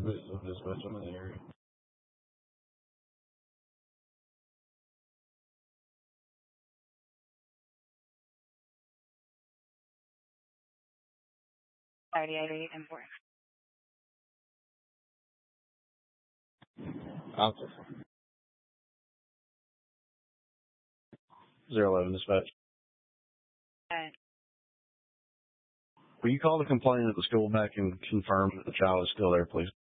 Dispatch, I'm in the area. Important. Officer. 011 Dispatch. Will you call the complainant at the school back and confirm that the child is still there, please?